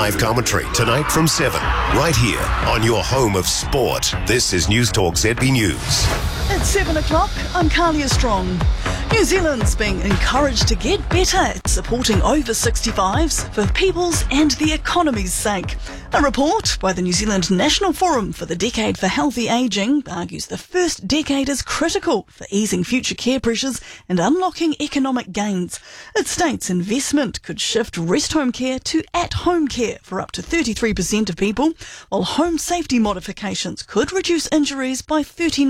live commentary tonight from 7, right here on your home of sport. This is News Talk ZB News. At 7 o'clock, I'm Carlia Strong. New Zealand's being encouraged to get better at supporting over 65s for people's and the economy's sake. A report by the New Zealand National Forum for the Decade for Healthy Ageing argues the first decade is critical for easing future care pressures and unlocking economic gains. It states investment could shift rest home care to at-home care for up to 33% of people, while home safety modifications could reduce injuries by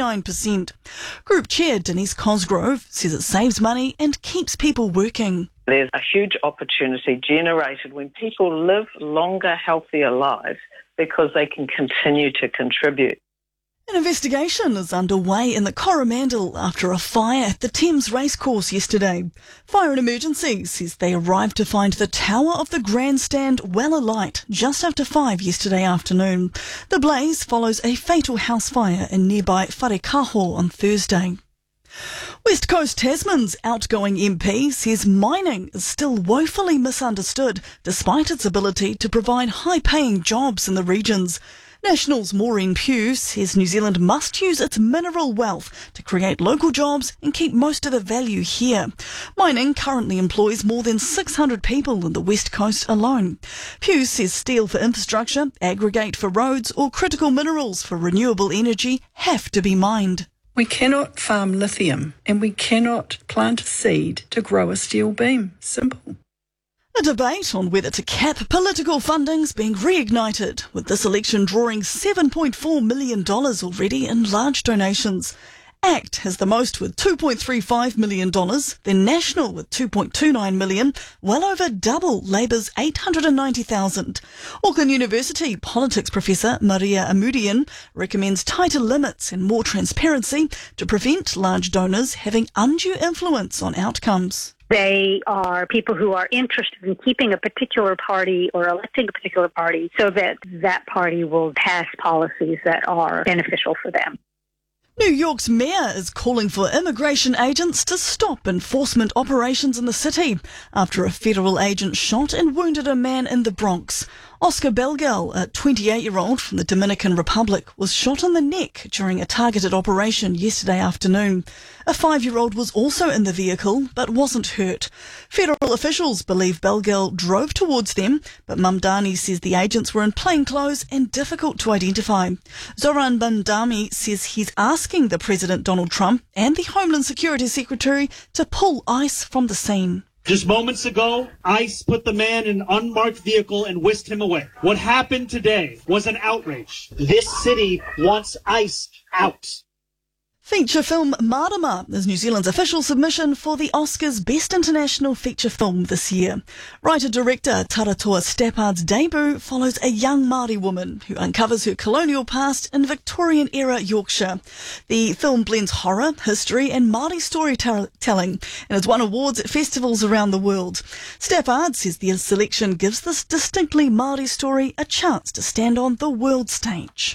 39%. Group Chair Denise Cosgrove says it saves money and keeps people working. There's a huge opportunity generated when people live longer, healthier lives because they can continue to contribute. An investigation is underway in the Coromandel after a fire at the Thames Racecourse yesterday. Fire and Emergency says they arrived to find the tower of the grandstand well alight just after 5 yesterday afternoon. The blaze follows a fatal house fire in nearby Wharekaho on Thursday. West Coast Tasman's outgoing MP says mining is still woefully misunderstood despite its ability to provide high-paying jobs in the regions. National's Maureen Pugh says New Zealand must use its mineral wealth to create local jobs and keep most of the value here. Mining currently employs more than 600 people in the West Coast alone. Pugh says steel for infrastructure, aggregate for roads or critical minerals for renewable energy have to be mined. We cannot farm lithium and we cannot plant a seed to grow a steel beam. Simple. A debate on whether to cap political funding's being reignited, with this election drawing $7.4 million already in large donations. ACT has the most with $2.35 million, then National with $2.29 million, well over double Labour's $890,000. Auckland University politics professor Maria Amudian recommends tighter limits and more transparency to prevent large donors having undue influence on outcomes. They are people who are interested in keeping a particular party or electing a particular party so that that party will pass policies that are beneficial for them. New York's mayor is calling for immigration agents to stop enforcement operations in the city after a federal agent shot and wounded a man in the Bronx. Oscar Belgel, a 28-year-old from the Dominican Republic, was shot in the neck during a targeted operation yesterday afternoon. A 5-year-old was also in the vehicle but wasn't hurt. Federal officials believe Belgel drove towards them, but Mamdani says the agents were in plain clothes and difficult to identify. Zoran Mamdani says he's asking the President Donald Trump and the Homeland Security Secretary to pull ICE from the scene. Just moments ago, ICE put the man in an unmarked vehicle and whisked him away. What happened today was an outrage. This city wants ICE out. Feature film Marama is New Zealand's official submission for the Oscars Best International Feature Film this year. Writer-director Taratoa Stappard's debut follows a young Māori woman who uncovers her colonial past in Victorian-era Yorkshire. The film blends horror, history and Māori storytelling and has won awards at festivals around the world. Stappard says the selection gives this distinctly Māori story a chance to stand on the world stage.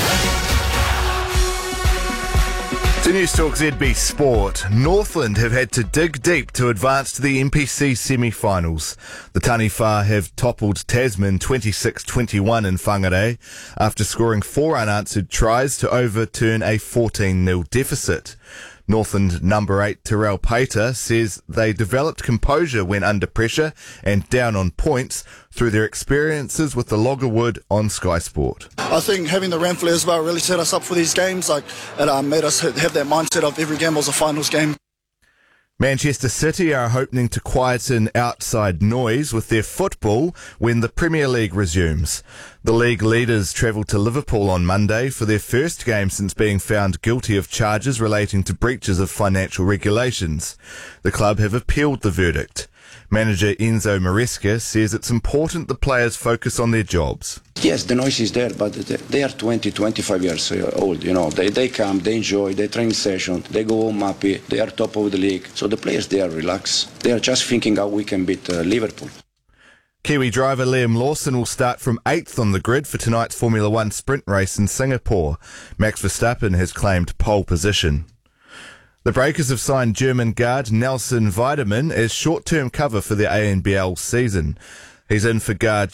To News Talk ZB Sport, Northland have had to dig deep to advance to the NPC semi-finals. The Taniwha have toppled Tasman 26-21 in Whangarei after scoring 4 unanswered tries to overturn a 14-0 deficit. Northland number 8 Terrell Pater says they developed composure when under pressure and down on points through their experiences with the Loggerwood on Sky Sport. I think having the Ramfleet as well really set us up for these games. It made us have that mindset of every game was a finals game. Manchester City are hoping to quieten outside noise with their football when the Premier League resumes. The league leaders travel to Liverpool on Monday for their first game since being found guilty of charges relating to breaches of financial regulations. The club have appealed the verdict. Manager Enzo Maresca says it's important the players focus on their jobs. Yes, the noise is there, but they are 20, 25 years old, you know. They come, they enjoy, they train session, they go home happy, they are top of the league. So the players, they are relaxed. They are just thinking how we can beat Liverpool. Kiwi driver Liam Lawson will start from 8th on the grid for tonight's Formula One sprint race in Singapore. Max Verstappen has claimed pole position. The Breakers have signed German guard Nelson Wiedemann as short-term cover for the ANBL season. He's in for guard